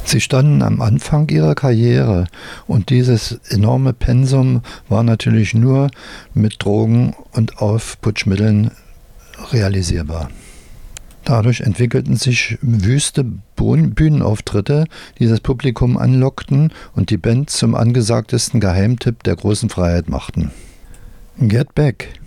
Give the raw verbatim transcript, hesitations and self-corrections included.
Sie standen am Anfang ihrer Karriere und dieses enorme Pensum war natürlich nur mit Drogen und Aufputschmitteln realisierbar. Dadurch entwickelten sich wüste Bühnenauftritte, die das Publikum anlockten und die Band zum angesagtesten Geheimtipp der großen Freiheit machten. Get Back